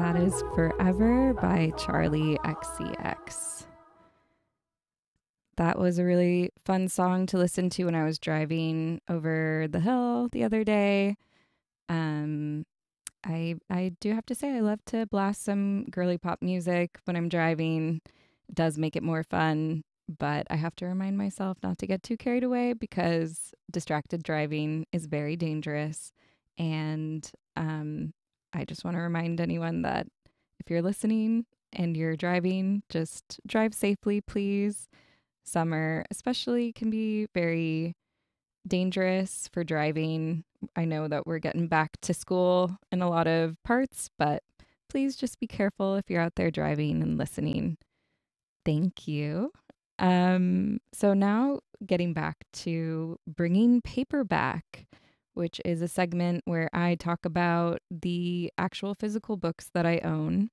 That is Forever by Charlie XCX. That was a really fun song to listen to when I was driving over the hill the other day. Um, I do have to say I love to blast some girly pop music when I'm driving. It does make it more fun, but I have to remind myself not to get too carried away because distracted driving is very dangerous. And I just want to remind anyone that if you're listening and you're driving, just drive safely, please. Summer, especially, can be very dangerous for driving. I know that we're getting back to school in a lot of parts, but please just be careful if you're out there driving and listening. Thank you. So now getting back to bringing paper back, which is a segment where I talk about the actual physical books that I own.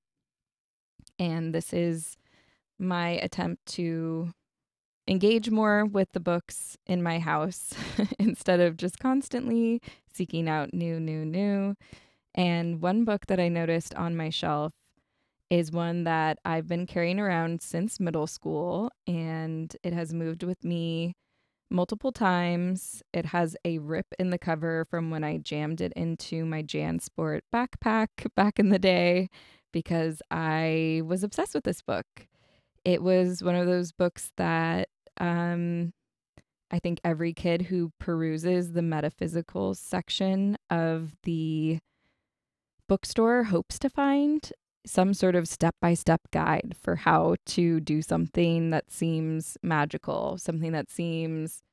And this is my attempt to engage more with the books in my house instead of just constantly seeking out new. And one book that I noticed on my shelf is one that I've been carrying around since middle school, and it has moved with me multiple times. It has a rip in the cover from when I jammed it into my JanSport backpack back in the day because I was obsessed with this book. It was one of those books that um, I think every kid who peruses the metaphysical section of the bookstore hopes to find some sort of step by step guide for how to do something that seems magical, something that seems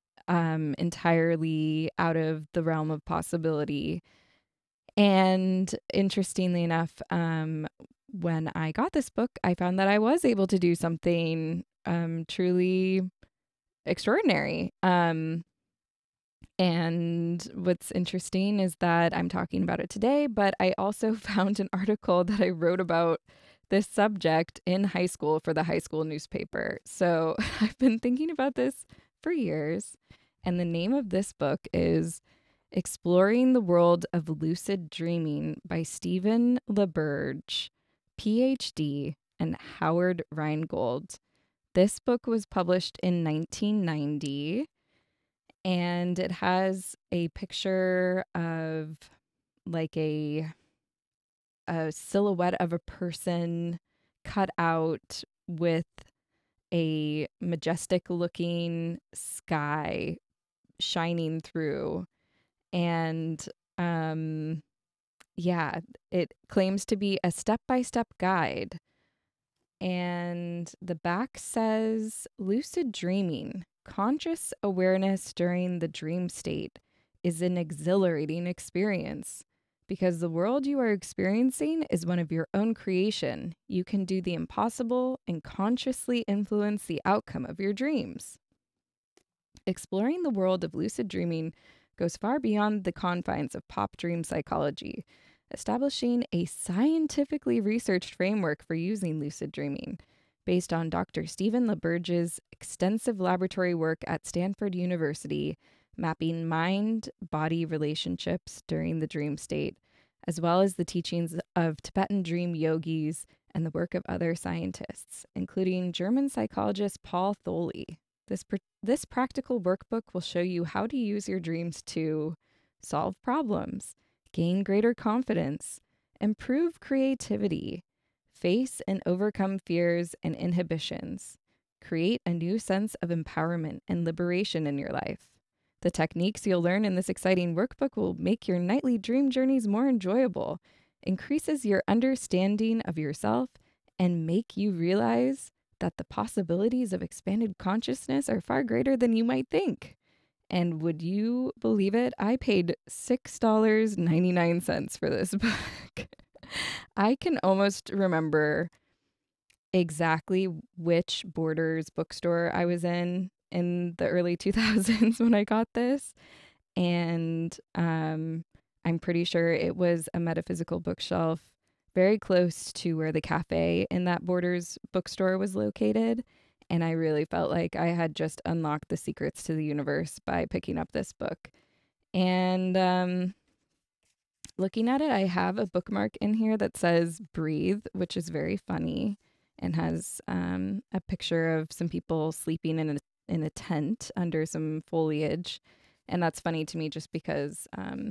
entirely out of the realm of possibility. And interestingly enough, when I got this book, I found that I was able to do something truly extraordinary. And what's interesting is that I'm talking about it today, but I also found an article that I wrote about this subject in high school for the high school newspaper. So I've been thinking about this for years. And the name of this book is Exploring the World of Lucid Dreaming by Stephen LaBerge, PhD, and Howard Rheingold. This book was published in 1990, and it has a picture of like a silhouette of a person cut out with a majestic looking sky shining through. And yeah, it claims to be a step-by-step guide. And the back says lucid dreaming, conscious awareness during the dream state, is an exhilarating experience. Because the world you are experiencing is one of your own creation, you can do the impossible and consciously influence the outcome of your dreams. Exploring the world of lucid dreaming goes far beyond the confines of pop dream psychology, establishing a scientifically researched framework for using lucid dreaming, based on Dr. Stephen LaBerge's extensive laboratory work at Stanford University, mapping mind-body relationships during the dream state, as well as the teachings of Tibetan dream yogis and the work of other scientists, including German psychologist Paul Thole. This practical workbook will show you how to use your dreams to solve problems, gain greater confidence, improve creativity, face and overcome fears and inhibitions, create a new sense of empowerment and liberation in your life. The techniques you'll learn in this exciting workbook will make your nightly dream journeys more enjoyable, increases your understanding of yourself, and make you realize that the possibilities of expanded consciousness are far greater than you might think. And would you believe it? I paid $6.99 for this book. I can almost remember exactly which Borders bookstore I was in the early 2000s when I got this. And I'm pretty sure it was a metaphysical bookshelf very close to where the cafe in that Borders bookstore was located. And I really felt like I had just unlocked the secrets to the universe by picking up this book. And looking at it, I have a bookmark in here that says breathe, which is very funny and has a picture of some people sleeping in a tent under some foliage. And that's funny to me just because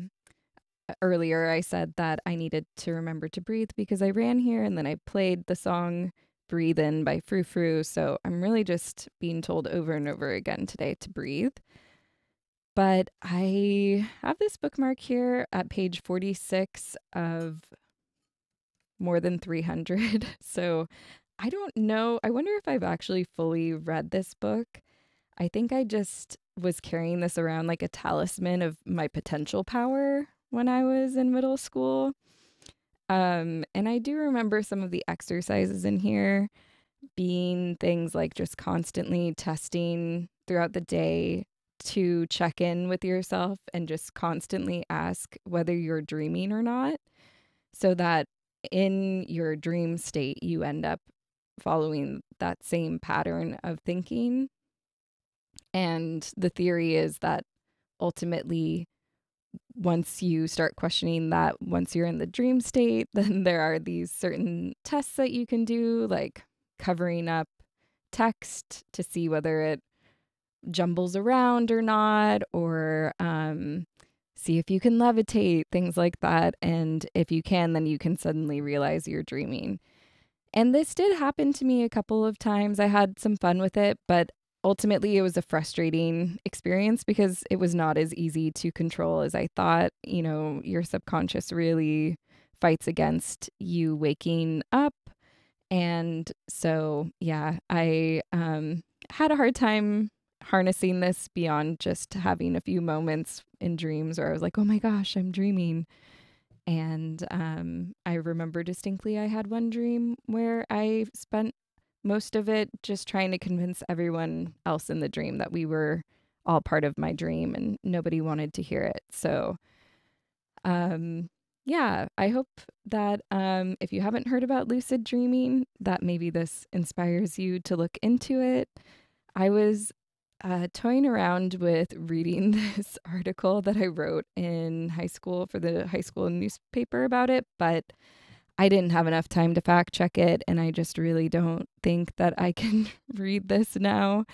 earlier I said that I needed to remember to breathe because I ran here, and then I played the song Breathe In by Frou Frou. So I'm really just being told over and over again today to breathe. But I have this bookmark here at page 46 of more than 300. So I don't know. I wonder if I've actually fully read this book. I think I just was carrying this around like a talisman of my potential power when I was in middle school. And I do remember some of the exercises in here being things like just constantly testing throughout the day to check in with yourself and just constantly ask whether you're dreaming or not, so that in your dream state, you end up following that same pattern of thinking. And the theory is that ultimately, once you start questioning that, once you're in the dream state, then there are these certain tests that you can do, like covering up text to see whether it jumbles around or not, or see if you can levitate, things like that. And if you can, then you can suddenly realize you're dreaming. And this did happen to me a couple of times. I had some fun with it, but ultimately it was a frustrating experience because it was not as easy to control as I thought. You know, your subconscious really fights against you waking up. And so, yeah, I had a hard time harnessing this beyond just having a few moments in dreams where I was like, oh my gosh, I'm dreaming. And I remember distinctly I had one dream where I spent most of it just trying to convince everyone else in the dream that we were all part of my dream and nobody wanted to hear it. So, yeah, I hope that if you haven't heard about lucid dreaming, that maybe this inspires you to look into it. I was toying around with reading this article that I wrote in high school for the high school newspaper about it, but I didn't have enough time to fact check it, and I just really don't think that I can read this now,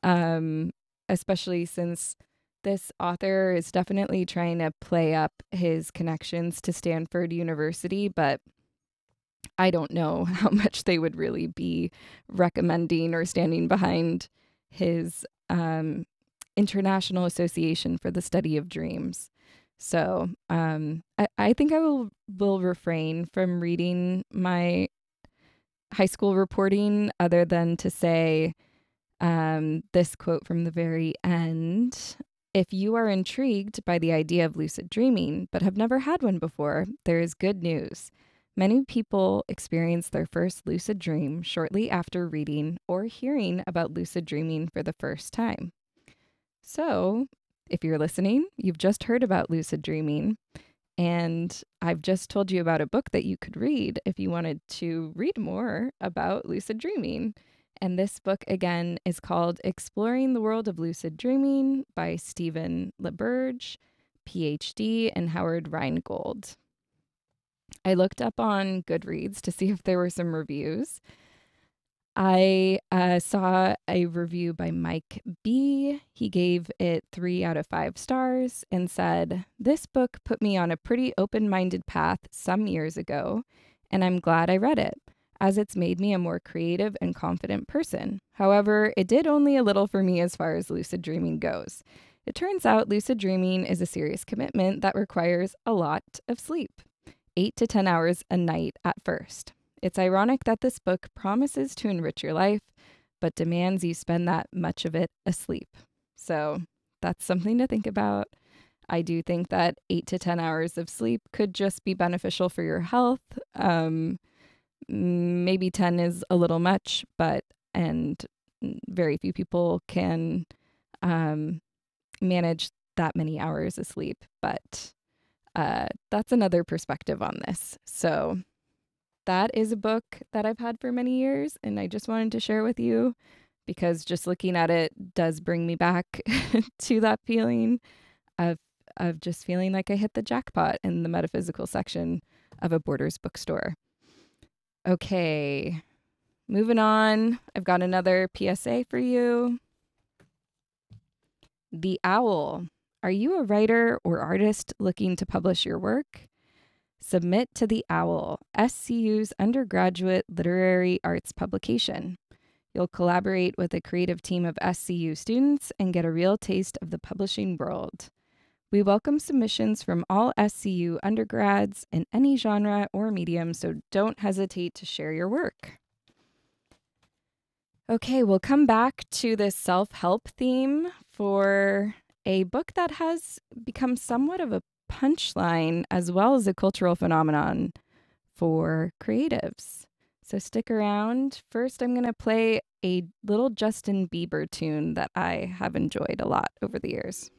especially since this author is definitely trying to play up his connections to Stanford University, but I don't know how much they would really be recommending or standing behind his International Association for the Study of Dreams. So I think I will refrain from reading my high school reporting other than to say this quote from the very end. If you are intrigued by the idea of lucid dreaming but have never had one before, there is good news. Many people experience their first lucid dream shortly after reading or hearing about lucid dreaming for the first time. So, if you're listening, you've just heard about lucid dreaming, and I've just told you about a book that you could read if you wanted to read more about lucid dreaming. And this book, again, is called Exploring the World of Lucid Dreaming by Stephen LaBerge, PhD, and Howard Rheingold. I looked up on Goodreads to see if there were some reviews. I saw a review by Mike B. He gave it 3 out of 5 stars and said, "This book put me on a pretty open-minded path some years ago, and I'm glad I read it, as it's made me a more creative and confident person. However, it did only a little for me as far as lucid dreaming goes. It turns out lucid dreaming is a serious commitment that requires a lot of sleep, 8 to 10 hours a night at first. It's ironic that this book promises to enrich your life, but demands you spend that much of it asleep." So that's something to think about. I do think that 8 to 10 hours of sleep could just be beneficial for your health. Maybe 10 is a little much, and very few people can manage that many hours of sleep. But that's another perspective on this. So that is a book that I've had for many years, and I just wanted to share with you because just looking at it does bring me back to that feeling of of just feeling like I hit the jackpot in the metaphysical section of a Borders bookstore. Okay, moving on. I've got another PSA for you. The Owl. Are you a writer or artist looking to publish your work? Submit to The Owl, SCU's undergraduate literary arts publication. You'll collaborate with a creative team of SCU students and get a real taste of the publishing world. We welcome submissions from all SCU undergrads in any genre or medium, so don't hesitate to share your work. Okay, we'll come back to this self-help theme for a book that has become somewhat of a punchline as well as a cultural phenomenon for creatives. So stick around. First, I'm going to play a little Justin Bieber tune that I have enjoyed a lot over the years.